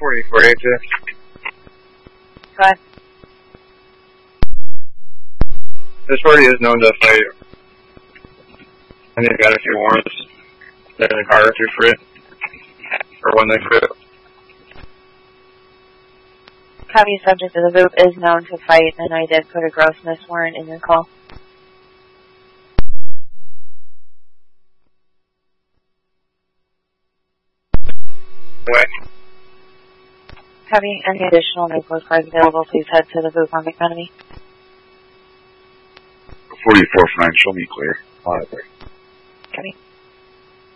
44 AJ. Go ahead. This party is known to fight. And they've got a few warrants. They're in the car or two for it. Or when they for it. Copy, subject of the VOOP is known to fight, and I did put a grossness warrant in your call. What? Copy, any additional Naples cars available, please head to the VOOP on McMenemy. 44 fine, show me clear. Copy.